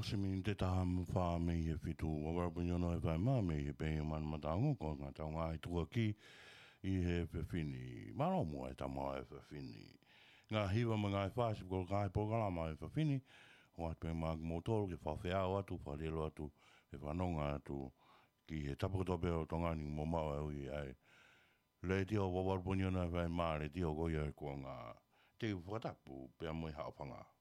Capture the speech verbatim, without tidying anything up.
o se min te taha mu wha me i e whitu o warapunyo no e whai mā me i e pēngi man matango ko ngā tau ngā i tua ki i he whiwhini. Maro mua e tamā e whiwhini. Ngā hiwa ma ngā i whāsi ko ngā i pokalama e whiwhini o atu pēngi mā mōtoro ke whawhiao atu, wharelo atu, e whanonga atu ki he tapukotope o tongani mō mau au i ai. Le tio o warapunyo no e whai mā le tio goia e ko ngā te whatapu pēr mui hao whanga.